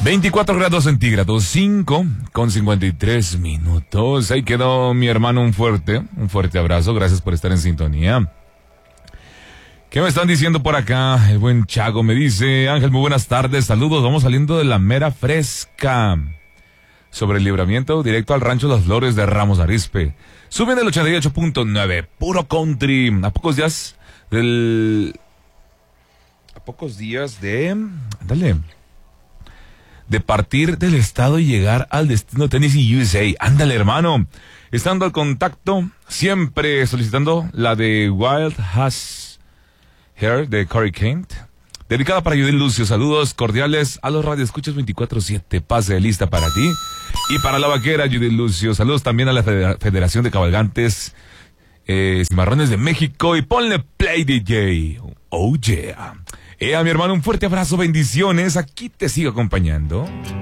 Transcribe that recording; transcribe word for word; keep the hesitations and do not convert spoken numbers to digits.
veinticuatro grados centígrados, cinco con cincuenta y tres minutos. Ahí quedó mi hermano, un fuerte, un fuerte abrazo. Gracias por estar en sintonía. ¿Qué me están diciendo por acá? El buen Chago me dice: Ángel, muy buenas tardes, saludos, vamos saliendo de la mera fresca. Sobre el libramiento, directo al rancho Las Flores de Ramos Arizpe. Suben del ochenta y ocho punto nueve, puro country. A pocos días del... A pocos días de... Dale. De partir del estado y llegar al destino Tennessee, U S A. Ándale, hermano. Estando al contacto, siempre solicitando la de Wild Has Hair de Corey Kent. Dedicada para Judith Lucio. Saludos cordiales a los radioescuchas veinticuatro siete. Pase de lista para ti. Y para la vaquera Judith Lucio. Saludos también a la Federación de Cabalgantes eh, Cimarrones de México. Y ponle play, D J. Oh yeah. Eh, a mi hermano, un fuerte abrazo, bendiciones. Aquí te sigo acompañando.